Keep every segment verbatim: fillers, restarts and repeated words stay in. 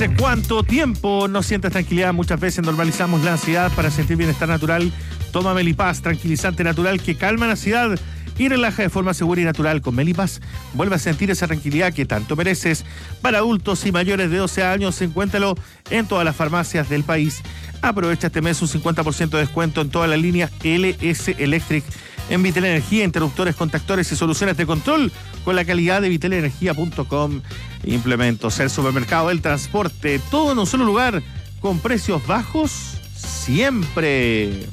¿Hace cuánto tiempo no sientes tranquilidad? Muchas veces normalizamos la ansiedad para sentir bienestar natural. Toma Melipaz, tranquilizante natural que calma la ansiedad y relaja de forma segura y natural. Con Melipaz vuelve a sentir esa tranquilidad que tanto mereces. Para adultos y mayores de doce años, encuéntralo en todas las farmacias del país. Aprovecha este mes un cincuenta por ciento de descuento en todas las líneas L S Electric. En Vitel Energía, interruptores, contactores y soluciones de control con la calidad de vitel energía punto com. Implementos, el supermercado, el transporte, todo en un solo lugar, con precios bajos siempre.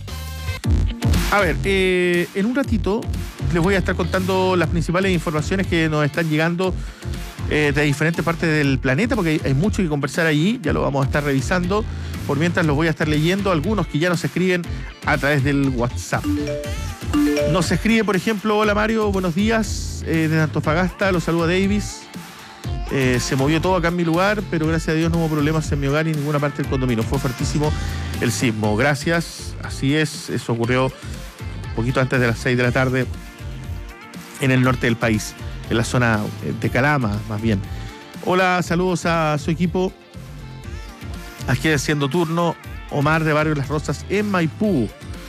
A ver, eh, en un ratito les voy a estar contando las principales informaciones que nos están llegando eh, de diferentes partes del planeta, porque hay, hay mucho que conversar allí, ya lo vamos a estar revisando. Por mientras los voy a estar leyendo, algunos que ya nos escriben a través del WhatsApp. Nos escribe, por ejemplo, hola Mario, buenos días, eh, desde Antofagasta, los saluda Davis. Eh, se movió todo acá en mi lugar, pero gracias a Dios no hubo problemas en mi hogar y en ninguna parte del condominio. Fue fuertísimo el sismo. Gracias, así es, eso ocurrió un poquito antes de las seis de la tarde en el norte del país, en la zona de Calama, más bien. Hola, saludos a su equipo. Aquí haciendo turno, Omar de Barrio Las Rosas en Maipú.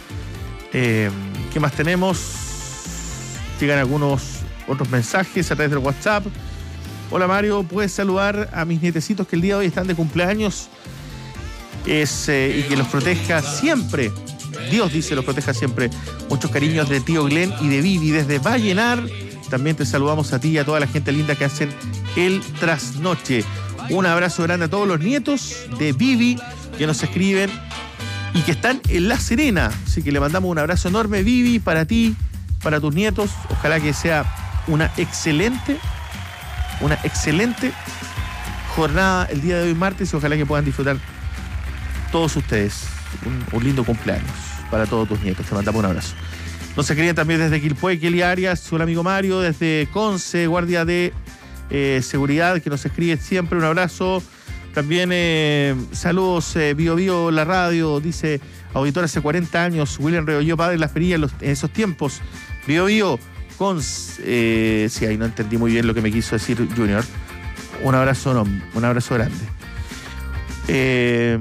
Eh, ¿Qué más tenemos? Llegan algunos otros mensajes a través del WhatsApp. Hola Mario, puedes saludar a mis nietecitos que el día de hoy están de cumpleaños. Es, eh, y que los proteja siempre. Dios dice los proteja siempre. Muchos cariños de tío Glenn y de Vivi desde Vallenar. También te saludamos a ti y a toda la gente linda que hacen el trasnoche. Un abrazo grande a todos los nietos de Vivi que nos escriben y que están en La Serena. Así que le mandamos un abrazo enorme, Vivi, para ti, para tus nietos. Ojalá que sea una excelente, una excelente jornada el día de hoy, martes, y ojalá que puedan disfrutar todos ustedes un, un lindo cumpleaños para todos tus nietos. Te mandamos un abrazo. Nos escriben también desde Quilpué, Kelly Arias, su amigo Mario, desde Conce, guardia de eh, seguridad, que nos escribe siempre. Un abrazo. También eh, saludos, eh, Bio Bio, la radio, dice auditor hace cuarenta años, William Reolló, padre de las perillas en, los, en esos tiempos. Bio Bio, con, eh, sí, ahí no entendí muy bien lo que me quiso decir Junior. Un abrazo, no, un abrazo grande. Eh,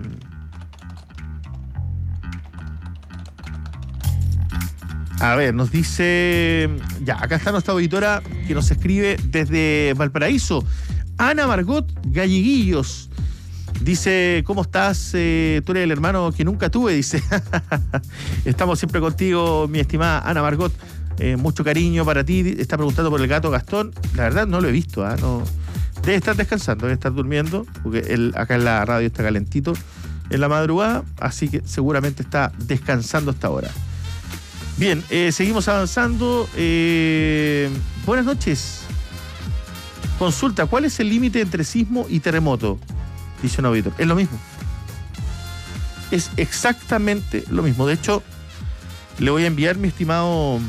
a ver, nos dice, ya, acá está nuestra auditora que nos escribe desde Valparaíso. Ana Margot Galleguillos dice, ¿cómo estás? Eh, tú eres el hermano que nunca tuve, dice. Estamos siempre contigo, mi estimada Ana Margot. Eh, mucho cariño para ti. Está preguntando por el gato Gastón. La verdad no lo he visto, ¿eh? No, debe estar descansando, debe estar durmiendo, porque él, acá en la radio está calentito en la madrugada, así que seguramente está descansando hasta ahora. Bien, eh, seguimos avanzando. Eh, buenas noches. Consulta, ¿cuál es el límite entre sismo y terremoto? Dice un auditor. Es lo mismo. Es exactamente lo mismo. De hecho, le voy a enviar, mi estimado,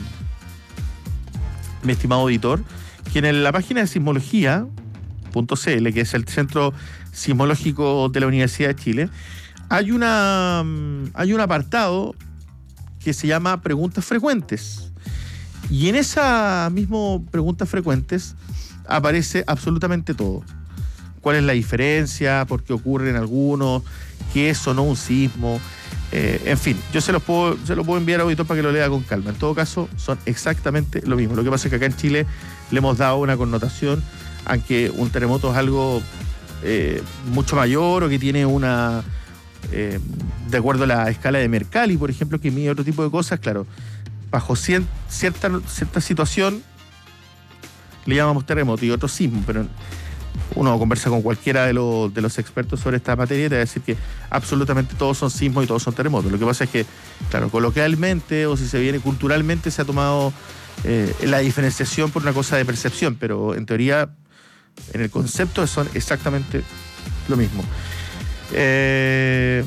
mi estimado auditor, que en la página de sismología punto c l, que es el Centro Sismológico de la Universidad de Chile, hay una hay un apartado que se llama Preguntas Frecuentes. Y en esa misma Preguntas Frecuentes aparece absolutamente todo. ¿Cuál es la diferencia? ¿Por qué ocurre en algunos? ¿Qué es o no un sismo? Eh, en fin, yo se los puedo, se los puedo enviar a auditor para que lo lea con calma. En todo caso, son exactamente lo mismo. Lo que pasa es que acá en Chile le hemos dado una connotación, aunque un terremoto es algo eh, mucho mayor o que tiene una... Eh, de acuerdo a la escala de Mercalli, por ejemplo, que mide otro tipo de cosas, claro, bajo cien, cierta, cierta situación le llamamos terremoto y otro sismo, pero uno conversa con cualquiera de los, de los expertos sobre esta materia y te va a decir que absolutamente todos son sismos y todos son terremotos. Lo que pasa es que, claro, coloquialmente o si se viene culturalmente se ha tomado eh, la diferenciación por una cosa de percepción, pero en teoría, en el concepto son exactamente lo mismo. Eh,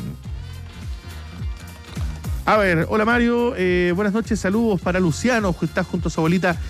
a ver, hola Mario, eh, buenas noches, saludos para Luciano, que está junto a su abuelita